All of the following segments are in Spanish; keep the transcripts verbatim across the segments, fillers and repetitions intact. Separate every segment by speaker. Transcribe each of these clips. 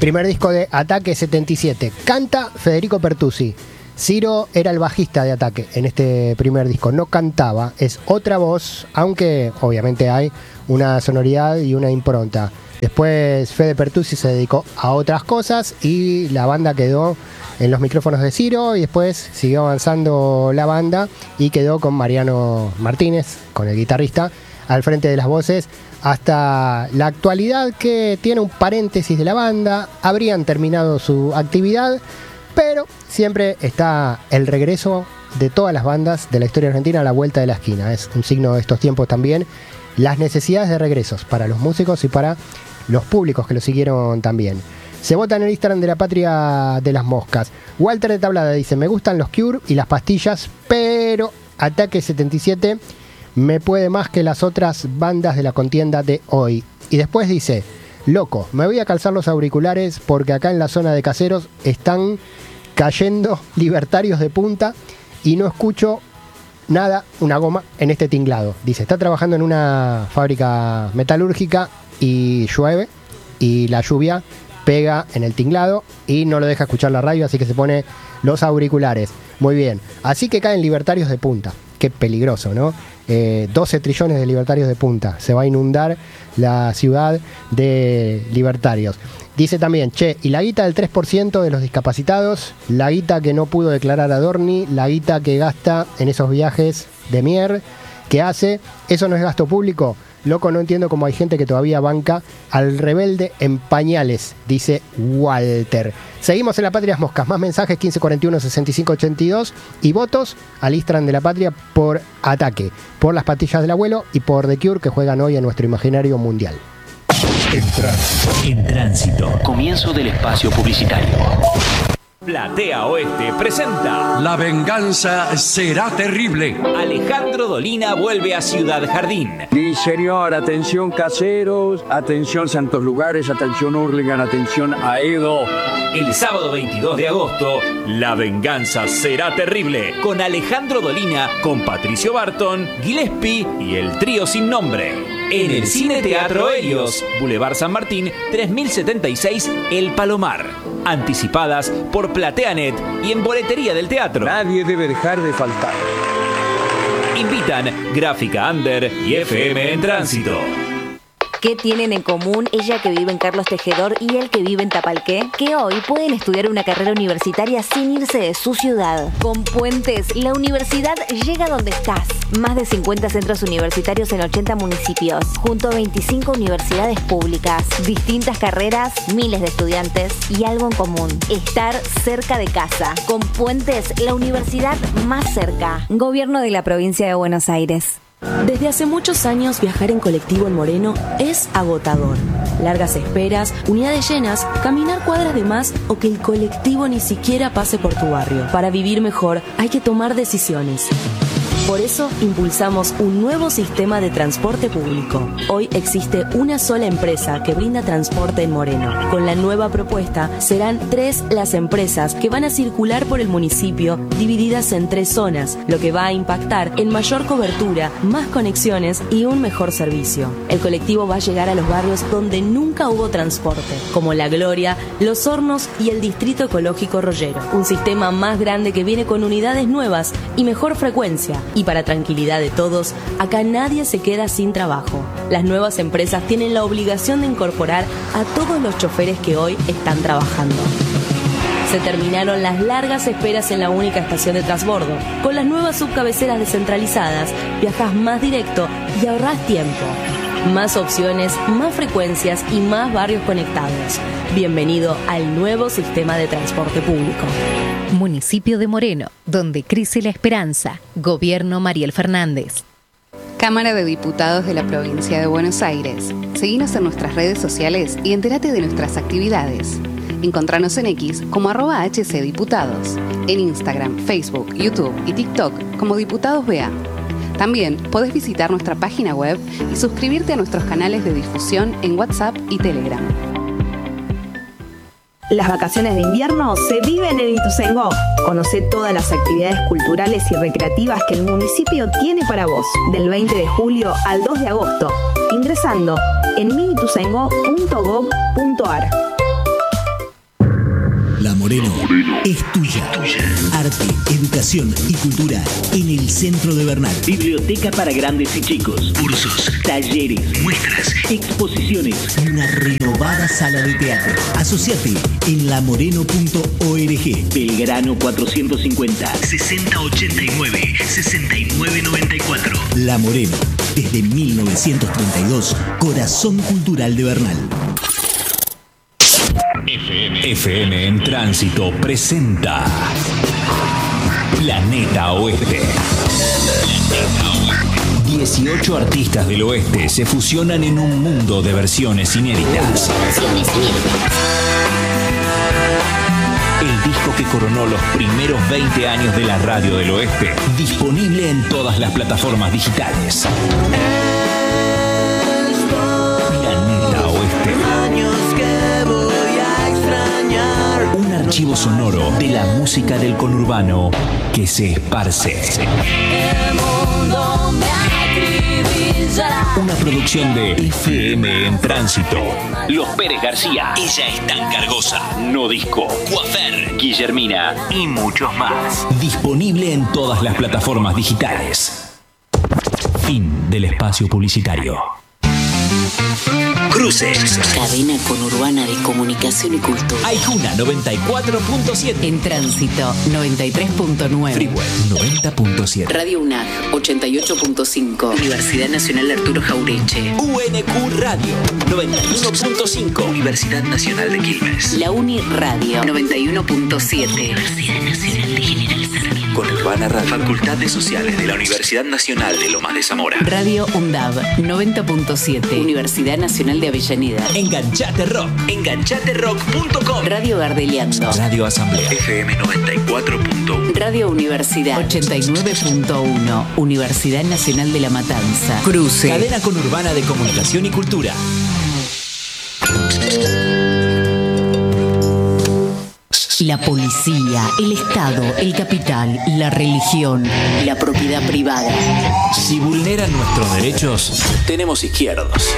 Speaker 1: Primer disco de Ataque setenta y siete. Canta Federico Pertusi. Ciro era el bajista de Ataque en este primer disco. No cantaba, es otra voz, aunque obviamente hay una sonoridad y una impronta. Después Fede Pertusi se dedicó a otras cosas y la banda quedó en los micrófonos de Ciro, y después siguió avanzando la banda y quedó con Mariano Martínez, con el guitarrista, al frente de las voces, hasta la actualidad, que tiene un paréntesis de la banda. Habrían terminado su actividad, pero siempre está el regreso de todas las bandas de la historia argentina a la vuelta de la esquina. Es un signo de estos tiempos también, las necesidades de regresos para los músicos y para los públicos que lo siguieron también. Se vota en el Instagram de la Patria de las Moscas. Walter de Tablada dice: me gustan los Cure y las pastillas, pero Ataque setenta y siete me puede más que las otras bandas de la contienda de hoy. Y después dice: loco, me voy a calzar los auriculares porque acá en la zona de Caseros están cayendo libertarios de punta y no escucho nada, una goma en este tinglado. Dice, está trabajando en una fábrica metalúrgica y llueve y la lluvia pega en el tinglado y no lo deja escuchar la radio, así que se pone los auriculares. Muy bien, así que caen libertarios de punta. Qué peligroso, ¿no? Eh, doce trillones de libertarios de punta. Se va a inundar la ciudad de libertarios. Dice también, che, y la guita del tres por ciento de los discapacitados, la guita que no pudo declarar a Dorni, la guita que gasta en esos viajes de mier que hace, ¿eso no es gasto público? Loco, no entiendo cómo hay gente que todavía banca al rebelde en pañales, dice Walter. Seguimos en La Patria de las Moscas. Más mensajes, quince cuarenta y uno, sesenta y cinco ochenta y dos. Y votos al Instagram de La Patria por Ataque, por las pastillas del abuelo y por The Cure, que juegan hoy en nuestro imaginario mundial.
Speaker 2: En tránsito.
Speaker 3: En tránsito. Comienzo del espacio publicitario. Platea Oeste presenta
Speaker 2: La venganza será terrible.
Speaker 3: Alejandro Dolina vuelve a Ciudad Jardín.
Speaker 4: Sí, señor, atención Caseros, atención Santos Lugares, atención Hurlingham, atención Aedo.
Speaker 3: El sábado veintidós de agosto, La venganza será terrible, con Alejandro Dolina, con Patricio Barton, Gillespie y el trío sin nombre. En el Cine Teatro Helios, Boulevard San Martín, tres mil setenta y seis, El Palomar. Anticipadas por PlateaNet y en boletería del teatro.
Speaker 4: Nadie debe dejar de faltar.
Speaker 3: Invitan Gráfica Under y F M en Tránsito.
Speaker 5: ¿Qué tienen en común ella que vive en Carlos Tejedor y él que vive en Tapalqué? Que hoy pueden estudiar una carrera universitaria sin irse de su ciudad. Con Puentes, la universidad llega donde estás. Más de cincuenta centros universitarios en ochenta municipios, junto a veinticinco universidades públicas. Distintas carreras, miles de estudiantes y algo en común: estar cerca de casa. Con Puentes, la universidad más cerca. Gobierno de la Provincia de Buenos Aires.
Speaker 6: Desde hace muchos años viajar en colectivo en Moreno es agotador. Largas esperas, unidades llenas, caminar cuadras de más o que el colectivo ni siquiera pase por tu barrio. Para vivir mejor hay que tomar decisiones. Por eso impulsamos un nuevo sistema de transporte público. Hoy existe una sola empresa que brinda transporte en Moreno. Con la nueva propuesta serán tres las empresas que van a circular por el municipio, divididas en tres zonas, lo que va a impactar en mayor cobertura, más conexiones y un mejor servicio. El colectivo va a llegar a los barrios donde nunca hubo transporte, como La Gloria, Los Hornos y el Distrito Ecológico Rollero. Un sistema más grande que viene con unidades nuevas y mejor frecuencia. Y para tranquilidad de todos, acá nadie se queda sin trabajo. Las nuevas empresas tienen la obligación de incorporar a todos los choferes que hoy están trabajando. Se terminaron las largas esperas en la única estación de transbordo. Con las nuevas subcabeceras descentralizadas, viajas más directo y ahorrás tiempo. Más opciones, más frecuencias y más barrios conectados. Bienvenido al nuevo sistema de transporte público.
Speaker 7: Municipio de Moreno, donde crece la esperanza. Gobierno Mariel Fernández.
Speaker 8: Cámara de Diputados de la Provincia de Buenos Aires. Seguinos en nuestras redes sociales y entérate de nuestras actividades. Encontranos en X como arroba hcdiputados. En Instagram, Facebook, YouTube y TikTok como Diputados B A. También podés visitar nuestra página web y suscribirte a nuestros canales de difusión en WhatsApp y Telegram.
Speaker 9: Las vacaciones de invierno se viven en Ituzaingó. Conocé todas las actividades culturales y recreativas que el municipio tiene para vos, del veinte de julio al dos de agosto, ingresando en mi ituzaingó punto gob punto ar.
Speaker 10: Moreno es tuya. Arte, educación y cultura en el centro de Bernal.
Speaker 11: Biblioteca para grandes y chicos.
Speaker 10: Cursos,
Speaker 11: Talleres,
Speaker 10: muestras,
Speaker 11: exposiciones.
Speaker 10: y una renovada sala de teatro. Asociate en lamoreno punto org.
Speaker 11: Belgrano cuatrocientos cincuenta.
Speaker 10: sesenta ochenta y nueve, sesenta y nueve noventa y cuatro. La Moreno, desde mil novecientos treinta y dos, corazón cultural de Bernal.
Speaker 3: F M en Tránsito presenta Planeta Oeste. dieciocho artistas del oeste se fusionan en un mundo de versiones inéditas. El disco que coronó los primeros veinte años de la radio del oeste, disponible en todas las plataformas digitales. Planeta Oeste. Un archivo sonoro de la música del conurbano que se esparce. Una producción de F M en Tránsito. Los Pérez García. Ella es tan cargosa. No Disco. Coafer. Guillermina. Y muchos más. Disponible en todas las plataformas digitales. Fin del espacio publicitario. Cruces.
Speaker 12: Cadena conurbana de comunicación y cultura.
Speaker 3: Aijuna noventa y cuatro punto siete.
Speaker 12: En Tránsito noventa y tres punto nueve.
Speaker 3: Freeway noventa punto siete.
Speaker 12: Radio U N A G ochenta y ocho punto cinco. Universidad Nacional Arturo Jaureche.
Speaker 3: U N Q Radio noventa y uno punto cinco. Universidad Nacional de Quilmes.
Speaker 12: La Uni Radio noventa y uno punto siete.
Speaker 3: Universidad Nacional de General Sarmiento. Conurbana Radio. Facultades Sociales de la Universidad Nacional de Lomas de Zamora.
Speaker 12: Radio U N D A B noventa punto siete. Universidad Nacional de Avellaneda.
Speaker 3: Enganchate Rock. enganchate rock punto com.
Speaker 12: Radio Gardeliando.
Speaker 3: Radio Asamblea. F M noventa y cuatro punto uno.
Speaker 12: Radio Universidad ochenta y nueve punto uno. Universidad Nacional de La Matanza. Cruce.
Speaker 3: Cadena conurbana de comunicación y cultura.
Speaker 12: La policía, el Estado, el capital, la religión, la propiedad privada.
Speaker 3: Si vulneran nuestros derechos, tenemos izquierdos.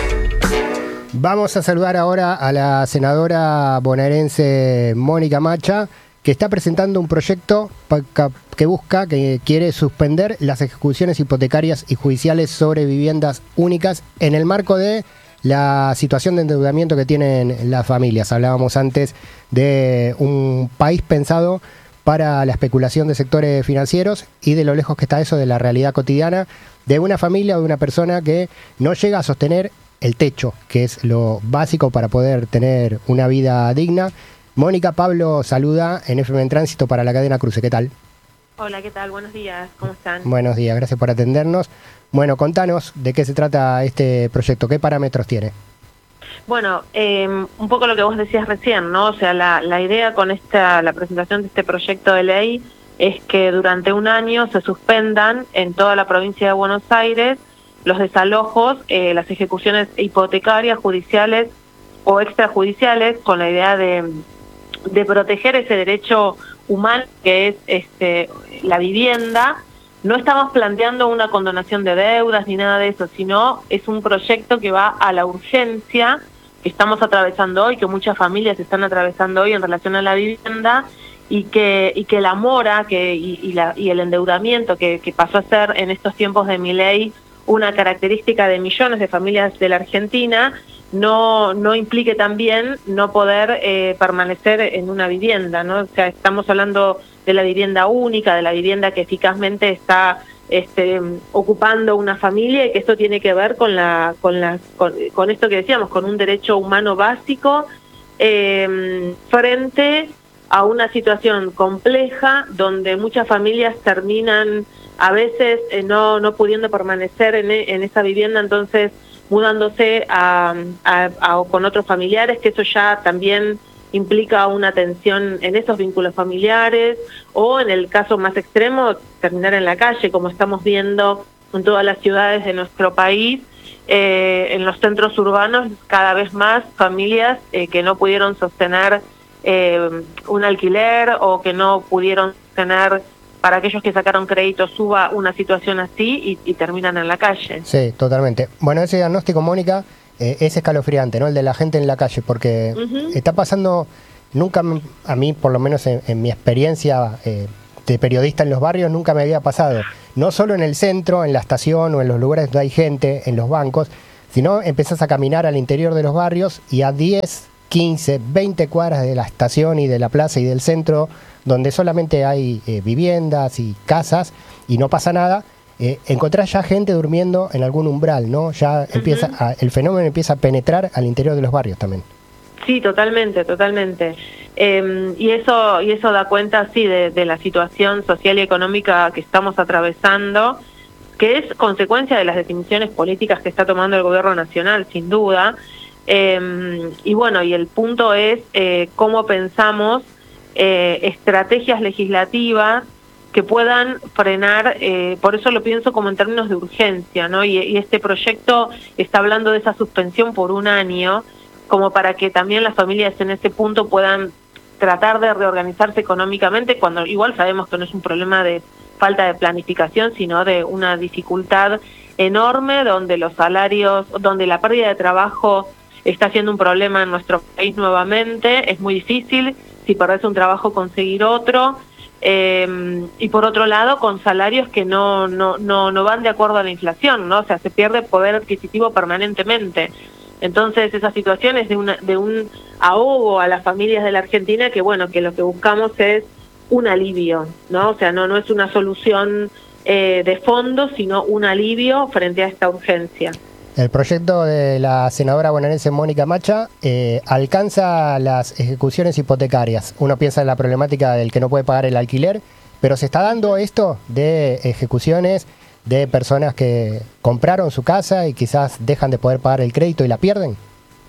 Speaker 1: Vamos a saludar ahora a la senadora bonaerense Mónica Macha, que está presentando un proyecto que busca, que quiere suspender las ejecuciones hipotecarias y judiciales sobre viviendas únicas en el marco de la situación de endeudamiento que tienen las familias. Hablábamos antes de un país pensado para la especulación de sectores financieros y de lo lejos que está eso de la realidad cotidiana de una familia o de una persona que no llega a sostener el techo, que es lo básico para poder tener una vida digna. Mónica, Pablo saluda en F M en Tránsito para la cadena Cruce. ¿Qué tal?
Speaker 13: Hola, ¿qué tal? Buenos días, ¿cómo están?
Speaker 1: Buenos días, gracias por atendernos. Bueno, contanos de qué se trata este proyecto, qué parámetros tiene.
Speaker 13: Bueno, eh, un poco lo que vos decías recién, ¿no? O sea, la, la idea con esta, la presentación de este proyecto de ley es que durante un año se suspendan en toda la provincia de Buenos Aires los desalojos, eh, las ejecuciones hipotecarias, judiciales o extrajudiciales, con la idea de, de proteger ese derecho humano que es este, la vivienda. No estamos planteando una condonación de deudas ni nada de eso, sino es un proyecto que va a la urgencia que estamos atravesando hoy, que muchas familias están atravesando hoy en relación a la vivienda, y que y que la mora que y, y, la, y el endeudamiento que, que pasó a ser en estos tiempos de Milei una característica de millones de familias de la Argentina, no no implique también no poder eh, permanecer en una vivienda, ¿no? O sea, estamos hablando de la vivienda única, de la vivienda que eficazmente está este, ocupando una familia, y que esto tiene que ver con la con las con, con esto que decíamos, con un derecho humano básico eh, frente a una situación compleja donde muchas familias terminan a veces eh, no no pudiendo permanecer en, en esa vivienda, entonces mudándose a, a, a con otros familiares, que eso ya también implica una tensión en esos vínculos familiares, o en el caso más extremo, terminar en la calle, como estamos viendo en todas las ciudades de nuestro país, eh, en los centros urbanos, cada vez más familias eh, que no pudieron sostener eh, un alquiler, o que no pudieron sostener, para aquellos que sacaron crédito, suba una situación así y, y terminan en la calle.
Speaker 1: Sí, totalmente. Bueno, ese diagnóstico, Mónica, eh, es escalofriante, ¿no? El de la gente en la calle, porque uh-huh. está pasando nunca, me- a mí por lo menos en, en mi experiencia eh, de periodista en los barrios, nunca me había pasado. No solo en el centro, en la estación o en los lugares donde hay gente, en los bancos, sino empezás a caminar al interior de los barrios y a diez, quince, veinte cuadras de la estación y de la plaza y del centro, donde solamente hay eh, viviendas y casas y no pasa nada, eh, encontrás ya gente durmiendo en algún umbral, ¿no? Ya uh-huh. empieza a, el fenómeno empieza a penetrar al interior de los barrios también.
Speaker 13: Sí, totalmente, totalmente. Eh, y eso y eso da cuenta, sí, de, de la situación social y económica que estamos atravesando, que es consecuencia de las definiciones políticas que está tomando el gobierno nacional, sin duda. Eh, y bueno, y el punto es eh, cómo pensamos eh, estrategias legislativas que puedan frenar, eh, por eso lo pienso como en términos de urgencia, ¿no? Y, y este proyecto está hablando de esa suspensión por un año, como para que también las familias en ese punto puedan tratar de reorganizarse económicamente, cuando igual sabemos que no es un problema de falta de planificación, sino de una dificultad enorme, donde los salarios, donde la pérdida de trabajo está siendo un problema en nuestro país nuevamente. Es muy difícil, si perdés un trabajo, conseguir otro, eh, y por otro lado con salarios que no, no, no, no van de acuerdo a la inflación, ¿no? O sea, se pierde poder adquisitivo permanentemente. Entonces esa situación es de, una, de un ahogo a las familias de la Argentina, que bueno, que lo que buscamos es un alivio, ¿no? O sea, no, no es una solución eh, de fondo, sino un alivio frente a esta urgencia.
Speaker 1: El proyecto de la senadora bonaerense Mónica Macha eh, alcanza las ejecuciones hipotecarias. Uno piensa en la problemática del que no puede pagar el alquiler, pero ¿se está dando esto de ejecuciones de personas que compraron su casa y quizás dejan de poder pagar el crédito y la pierden?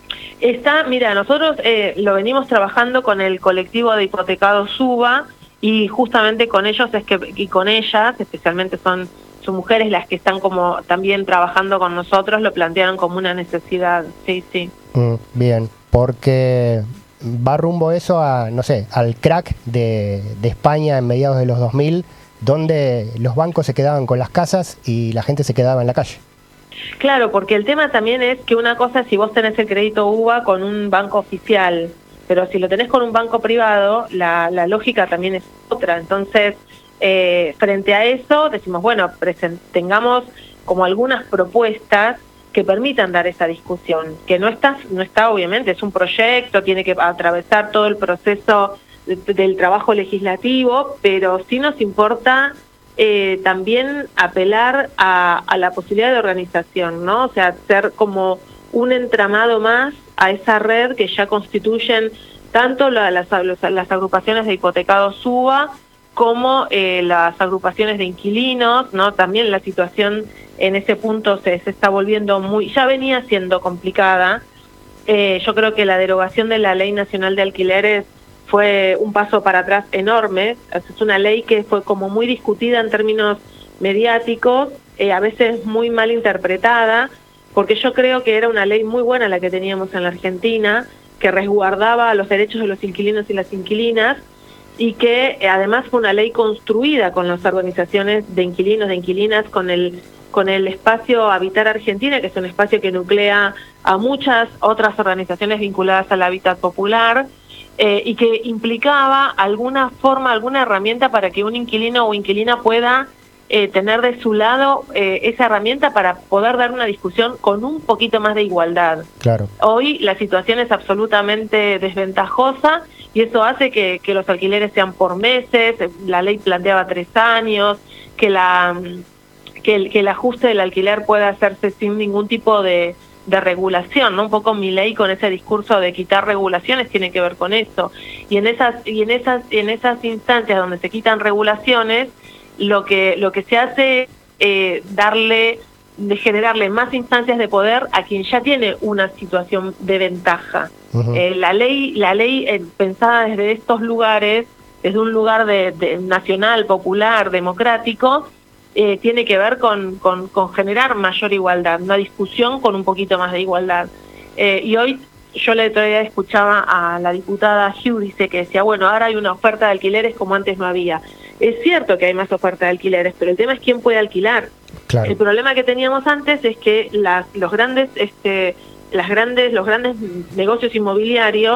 Speaker 13: Está, mira, nosotros eh, lo venimos trabajando con el colectivo de hipotecados SUBA, y justamente con ellos es que y con ellas, especialmente son sus mujeres las que están como también trabajando con nosotros, lo plantearon como una necesidad. Sí, sí.
Speaker 1: Mm, bien, porque va rumbo eso a, no sé, al crack de, de España en mediados de los dos mil, donde los bancos se quedaban con las casas y la gente se quedaba en la calle.
Speaker 13: Claro, porque el tema también es que una cosa es si vos tenés el crédito U B A con un banco oficial, pero si lo tenés con un banco privado, la, la lógica también es otra. Entonces, eh, frente a eso, decimos, bueno, present, tengamos como algunas propuestas que permitan dar esa discusión, que no está, no está obviamente, es un proyecto, tiene que atravesar todo el proceso de, del trabajo legislativo, pero sí nos importa eh, también apelar a, a la posibilidad de organización, ¿no? O sea, ser como un entramado más a esa red que ya constituyen tanto la, las, las agrupaciones de hipotecados SUBA como eh, las agrupaciones de inquilinos, ¿no? También la situación en ese punto se, se está volviendo muy, ya venía siendo complicada. Eh, yo creo que la derogación de la Ley Nacional de Alquileres fue un paso para atrás enorme. Es una ley que fue como muy discutida en términos mediáticos, eh, a veces muy mal interpretada, porque yo creo que era una ley muy buena la que teníamos en la Argentina, que resguardaba los derechos de los inquilinos y las inquilinas, y que eh, además fue una ley construida con las organizaciones de inquilinos, de inquilinas, con el con el espacio Habitar Argentina, que es un espacio que nuclea a muchas otras organizaciones vinculadas al hábitat popular, eh, y que implicaba alguna forma, alguna herramienta para que un inquilino o inquilina pueda eh, tener de su lado eh, esa herramienta para poder dar una discusión con un poquito más de igualdad.
Speaker 1: Claro.
Speaker 13: Hoy la situación es absolutamente desventajosa y eso hace que, que los alquileres sean por meses. La ley planteaba tres años, que la que el, que el ajuste del alquiler pueda hacerse sin ningún tipo de, de regulación, ¿no? Un poco mi ley con ese discurso de quitar regulaciones tiene que ver con eso. Y en esas y en esas y en esas instancias donde se quitan regulaciones, lo que lo que se hace es eh, darle de generarle más instancias de poder a quien ya tiene una situación de ventaja. Uh-huh. Eh, la ley la ley eh, pensada desde estos lugares, desde un lugar de, de nacional, popular, democrático, Eh, tiene que ver con, con, con generar mayor igualdad, una discusión con un poquito más de igualdad. Eh, y hoy yo la otro día escuchaba a la diputada Giudice que decía, bueno, ahora hay una oferta de alquileres como antes no había. Es cierto que hay más oferta de alquileres, pero el tema es quién puede alquilar. Claro. El problema que teníamos antes es que las, los grandes, este, las grandes, los grandes negocios inmobiliarios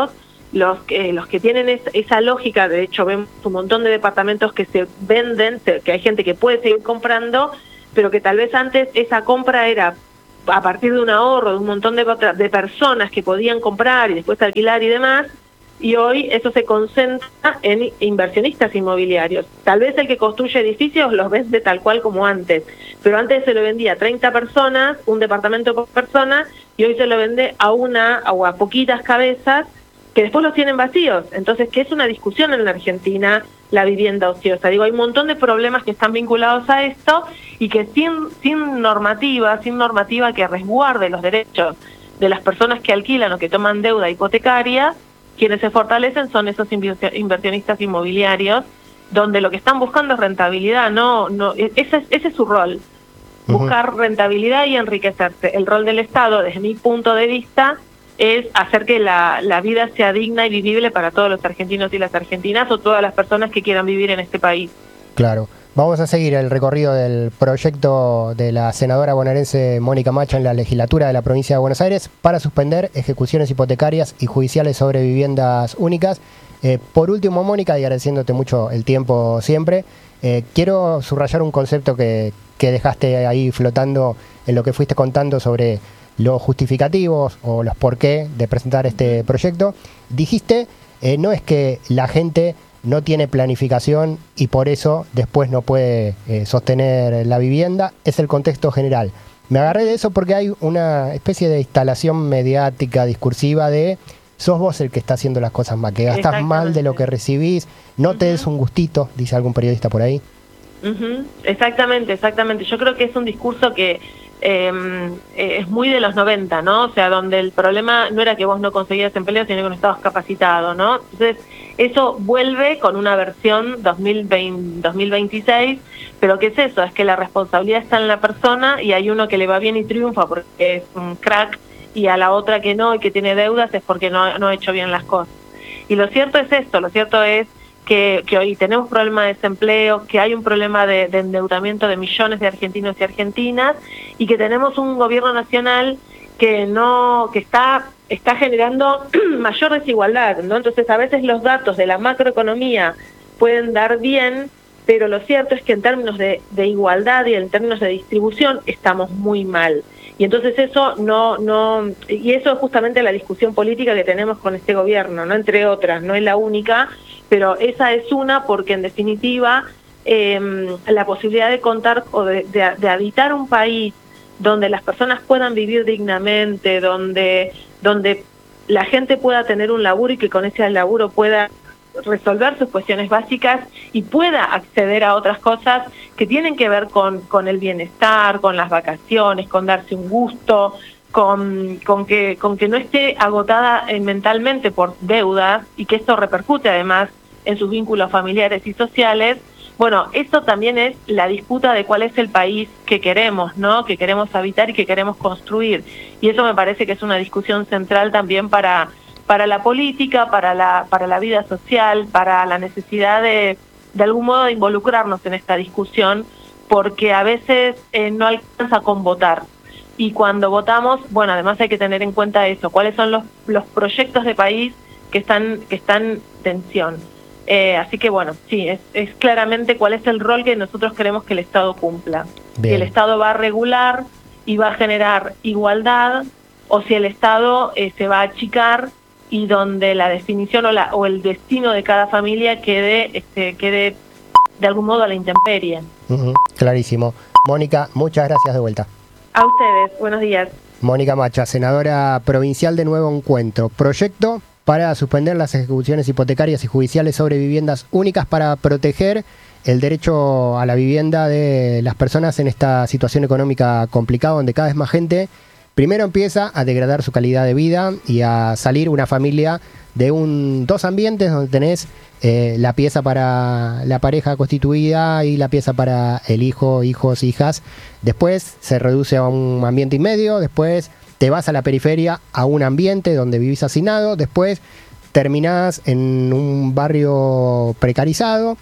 Speaker 13: los que los que tienen es, esa lógica, de hecho vemos un montón de departamentos que se venden, se, que hay gente que puede seguir comprando, pero que tal vez antes esa compra era a partir de un ahorro de un montón de, de personas que podían comprar y después alquilar y demás, y hoy eso se concentra en inversionistas inmobiliarios. Tal vez el que construye edificios los vende tal cual como antes, pero antes se lo vendía a treinta personas, un departamento por persona, y hoy se lo vende a una o a poquitas cabezas que después los tienen vacíos. Entonces, que es una discusión en la Argentina la vivienda ociosa. Digo, hay un montón de problemas que están vinculados a esto y que sin, sin normativa, sin normativa que resguarde los derechos de las personas que alquilan o que toman deuda hipotecaria, quienes se fortalecen son esos inversionistas inmobiliarios, donde lo que están buscando es rentabilidad, no, no, ese es, ese es su rol, buscar rentabilidad y enriquecerse. El rol del Estado, desde mi punto de vista, es hacer que la, la vida sea digna y vivible para todos los argentinos y las argentinas o todas las personas que quieran vivir en este país.
Speaker 1: Claro. Vamos a seguir el recorrido del proyecto de la senadora bonaerense Mónica Macha en la legislatura de la provincia de Buenos Aires para suspender ejecuciones hipotecarias y judiciales sobre viviendas únicas. Eh, por último, Mónica, y agradeciéndote mucho el tiempo siempre, eh, quiero subrayar un concepto que, que dejaste ahí flotando en lo que fuiste contando sobre los justificativos o los por qué de presentar este proyecto. Dijiste, eh, no es que la gente no tiene planificación y por eso después no puede eh, sostener la vivienda, es el contexto general. Me agarré de eso porque hay una especie de instalación mediática, discursiva de sos vos el que está haciendo las cosas mal, que gastás mal de lo que recibís, no uh-huh. te des un gustito, dice algún periodista por ahí.
Speaker 13: Uh-huh. Exactamente, exactamente. Yo creo que es un discurso que Eh, eh, es muy de los noventa, ¿no? O sea, donde el problema no era que vos no conseguías empleo, sino que no estabas capacitado, ¿no? Entonces, eso vuelve con una versión dos mil veinte, dos mil veintiséis, pero ¿qué es eso? Es que la responsabilidad está en la persona y hay uno que le va bien y triunfa porque es un crack y a la otra que no y que tiene deudas es porque no, no ha hecho bien las cosas. Y lo cierto es esto, lo cierto es Que, que hoy tenemos problema de desempleo, que hay un problema de, de endeudamiento de millones de argentinos y argentinas y que tenemos un gobierno nacional que no que está está generando mayor desigualdad, ¿no? Entonces a veces los datos de la macroeconomía pueden dar bien, pero lo cierto es que en términos de, de igualdad y en términos de distribución estamos muy mal. Y entonces eso no no y eso es justamente la discusión política que tenemos con este gobierno, no entre otras, no es la única, pero esa es una porque en definitiva eh, la posibilidad de contar o de, de, de habitar un país donde las personas puedan vivir dignamente, donde donde la gente pueda tener un laburo y que con ese laburo pueda resolver sus cuestiones básicas y pueda acceder a otras cosas que tienen que ver con, con el bienestar, con las vacaciones, con darse un gusto, con, con, que, con que no esté agotada eh, mentalmente por deudas y que esto repercute además en sus vínculos familiares y sociales. Bueno, eso también es la disputa de cuál es el país que queremos, ¿no? Que queremos habitar y que queremos construir. Y eso me parece que es una discusión central también para para la política, para la para la vida social, para la necesidad de de algún modo de involucrarnos en esta discusión, porque a veces eh, no alcanza con votar. Y cuando votamos, bueno, además hay que tener en cuenta eso, cuáles son los los proyectos de país que están que están en tensión. Eh, así que bueno, sí, es, es claramente cuál es el rol que nosotros queremos que el Estado cumpla. Bien. Si el Estado va a regular y va a generar igualdad, o si el Estado eh, se va a achicar y donde la definición o, la, o el destino de cada familia quede, este, quede de algún modo a la intemperie.
Speaker 1: Uh-huh, clarísimo. Mónica, muchas gracias de vuelta.
Speaker 13: A ustedes, buenos días.
Speaker 1: Mónica Macha, senadora provincial de Nuevo Encuentro. Proyecto para suspender las ejecuciones hipotecarias y judiciales sobre viviendas únicas para proteger el derecho a la vivienda de las personas en esta situación económica complicada, donde cada vez más gente primero empieza a degradar su calidad de vida y a salir una familia de un dos ambientes donde tenés eh, la pieza para la pareja constituida y la pieza para el hijo, hijos, hijas. Después se reduce a un ambiente y medio, después te vas a la periferia a un ambiente donde vivís hacinado, después terminás en un barrio precarizado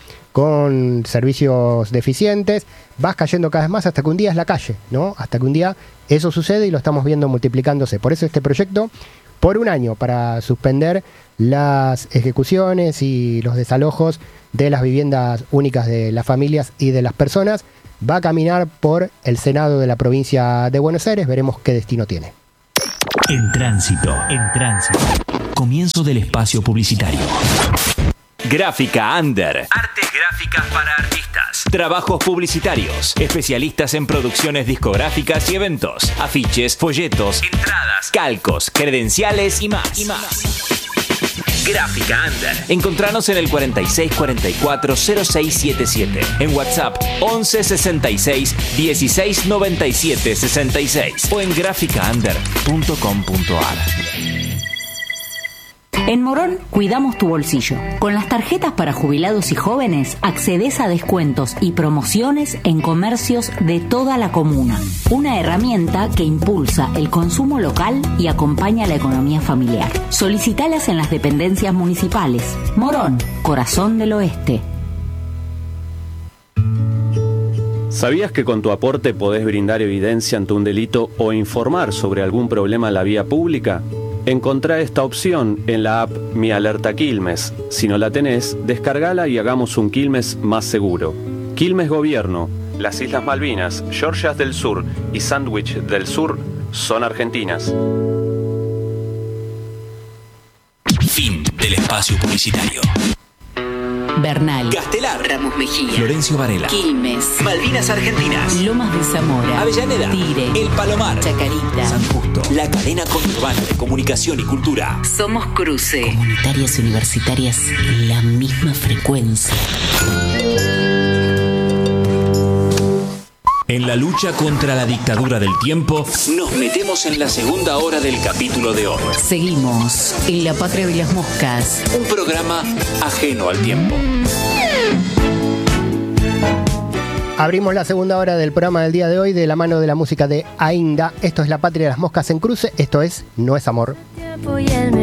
Speaker 1: con servicios deficientes, vas cayendo cada vez más hasta que un día es la calle, ¿no? Hasta que un día eso sucede y lo estamos viendo multiplicándose. Por eso este proyecto por un año para suspender las ejecuciones y los desalojos de las viviendas únicas de las familias y de las personas. Va a caminar por el Senado de la provincia de Buenos Aires. Veremos qué destino tiene.
Speaker 10: En tránsito, en tránsito. Comienzo del espacio publicitario.
Speaker 3: Gráfica Under. Artes gráficas para artistas. Trabajos publicitarios. Especialistas en producciones discográficas y eventos. Afiches, folletos, entradas, calcos, credenciales y más. Y más. Gráfica Under. Encontranos en el cuarenta y seis cuarenta y cuatro cero seis setenta y siete. En WhatsApp once sesenta y seis dieciséis noventa y siete sesenta y seis o en gráfica under punto com punto a r.
Speaker 12: En Morón cuidamos tu bolsillo. Con las tarjetas para jubilados y jóvenes accedes a descuentos y promociones en comercios de toda la comuna. Una herramienta que impulsa el consumo local y acompaña la economía familiar. Solicitalas en las dependencias municipales. Morón, corazón del oeste.
Speaker 14: ¿Sabías que con tu aporte podés brindar evidencia ante un delito o informar sobre algún problema en la vía pública? Encontrá esta opción en la app Mi Alerta Quilmes. Si no la tenés, descargala y hagamos un Quilmes más seguro. Quilmes Gobierno, las Islas Malvinas, Georgias del Sur y Sandwich del Sur son argentinas.
Speaker 10: Fin del espacio publicitario.
Speaker 12: Bernal,
Speaker 3: Castelar,
Speaker 12: Ramos Mejía,
Speaker 3: Florencio Varela,
Speaker 12: Quilmes,
Speaker 3: Malvinas Argentinas,
Speaker 12: Lomas de Zamora,
Speaker 3: Avellaneda,
Speaker 12: Tire,
Speaker 3: El Palomar,
Speaker 12: Chacarita,
Speaker 3: San Justo, la cadena conurbana de comunicación y cultura.
Speaker 12: Somos Cruce. Comunitarias y universitarias en la misma frecuencia.
Speaker 3: En la lucha contra la dictadura del tiempo, nos metemos en la segunda hora del capítulo de hoy.
Speaker 12: Seguimos en La Patria de las Moscas.
Speaker 3: Un programa ajeno al tiempo.
Speaker 1: Abrimos la segunda hora del programa del día de hoy de la mano de la música de Ainda. Esto es La Patria de las Moscas en Cruce. Esto es No es Amor.